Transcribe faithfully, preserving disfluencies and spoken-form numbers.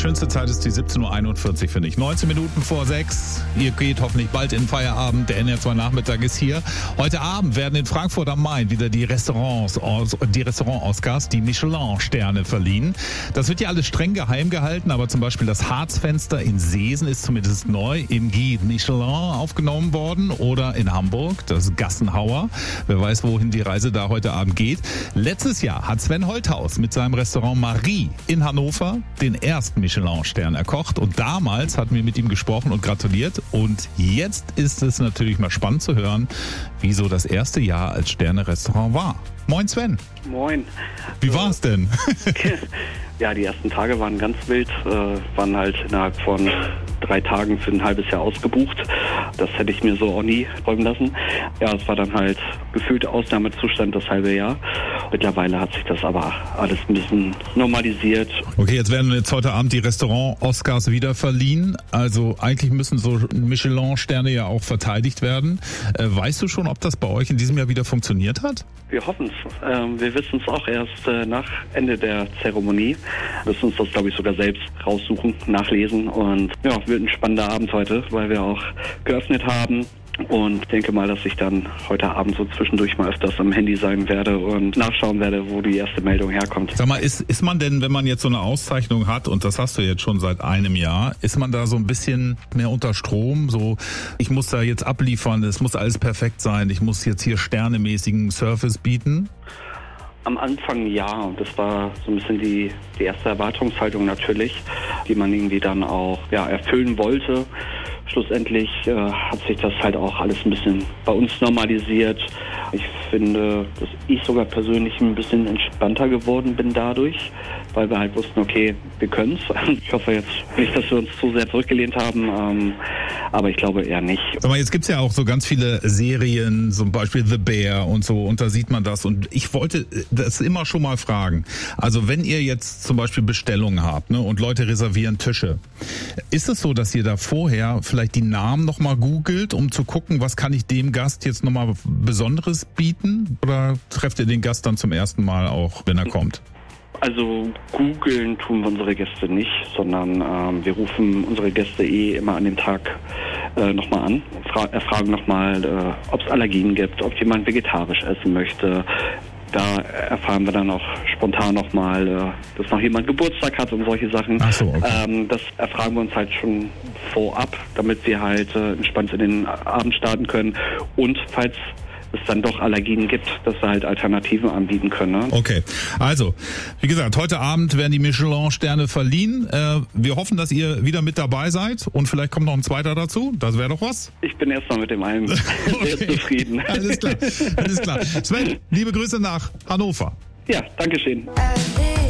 schönste Zeit ist die siebzehn Uhr einundvierzig, finde ich. neunzehn Minuten vor sechs. Ihr geht hoffentlich bald in Feierabend. Der N R zwei Nachmittag ist hier. Heute Abend werden in Frankfurt am Main wieder die Restaurants, die Restaurant-Oscars, die Michelin-Sterne verliehen. Das wird ja alles streng geheim gehalten, aber zum Beispiel das Harzfenster in Seesen ist zumindest neu im Guide Michelin aufgenommen worden oder in Hamburg, das Gassenhauer. Wer weiß, wohin die Reise da heute Abend geht. Letztes Jahr hat Sven Holthaus mit seinem Restaurant Marie in Hannover den ersten Michelin-Stern erkocht und damals hatten wir mit ihm gesprochen und gratuliert und jetzt ist es natürlich mal spannend zu hören, wie so das erste Jahr als Sterne-Restaurant war. Moin Sven. Moin. Wie war es denn? Ja, die ersten Tage waren ganz wild, äh, waren halt innerhalb von drei Tagen für ein halbes Jahr ausgebucht. Das hätte ich mir so auch nie träumen lassen. Ja, es war dann halt gefühlt Ausnahmezustand das halbe Jahr. Mittlerweile hat sich das aber alles ein bisschen normalisiert. Okay, jetzt werden jetzt heute Abend die Restaurant-Oscars wieder verliehen. Also eigentlich müssen so Michelin-Sterne ja auch verteidigt werden. Äh, weißt du schon, ob das bei euch in diesem Jahr wieder funktioniert hat? Wir hoffen es. Ähm, wir wissen es auch erst äh, nach Ende der Zeremonie. Wir müssen uns das, glaube ich, sogar selbst raussuchen, nachlesen. Und ja, wird ein spannender Abend heute, weil wir auch geöffnet haben. Und denke mal, dass ich dann heute Abend so zwischendurch mal öfters am Handy sein werde und nachschauen werde, wo die erste Meldung herkommt. Sag mal, ist, ist man denn, wenn man jetzt so eine Auszeichnung hat, und das hast du jetzt schon seit einem Jahr, ist man da so ein bisschen mehr unter Strom? So, ich muss da jetzt abliefern, es muss alles perfekt sein, ich muss jetzt hier sternemäßigen Service bieten? Am Anfang ja, und das war so ein bisschen die, die erste Erwartungshaltung natürlich, die man irgendwie dann auch ja, erfüllen wollte. Schlussendlich äh, hat sich das halt auch alles ein bisschen bei uns normalisiert. Ich finde, dass ich sogar persönlich ein bisschen entspannter geworden bin dadurch, weil wir halt wussten, okay, wir können's. Ich hoffe jetzt nicht, dass wir uns zu sehr zurückgelehnt haben, ähm, aber ich glaube eher nicht. Aber jetzt gibt's ja auch so ganz viele Serien, zum Beispiel The Bear und so, und da sieht man das. Und ich wollte das immer schon mal fragen. Also wenn ihr jetzt zum Beispiel Bestellungen habt, ne, und Leute reservieren Tische, ist es so, dass ihr da vorher vielleicht die Namen nochmal googelt, um zu gucken, was kann ich dem Gast jetzt nochmal Besonderes bieten? Oder trefft ihr den Gast dann zum ersten Mal auch, wenn er kommt? Also googeln tun wir unsere Gäste nicht, sondern ähm, wir rufen unsere Gäste eh immer an dem Tag äh, nochmal an, fra- erfragen nochmal, äh, ob es Allergien gibt, ob jemand vegetarisch essen möchte. Da erfahren wir dann auch spontan nochmal, äh, dass noch jemand Geburtstag hat und solche Sachen. Ach so, okay. ähm, das erfragen wir uns halt schon vorab, damit wir halt äh, entspannt in den Abend starten können. Und falls es dann doch Allergien gibt, dass wir halt Alternativen anbieten können. Ne? Okay, also, wie gesagt, heute Abend werden die Michelin-Sterne verliehen. Äh, wir hoffen, dass ihr wieder mit dabei seid und vielleicht kommt noch ein zweiter dazu. Das wäre doch was. Ich bin erstmal mit dem einen okay. sehr zufrieden. Alles klar, alles klar. Sven, liebe Grüße nach Hannover. Ja, danke schön.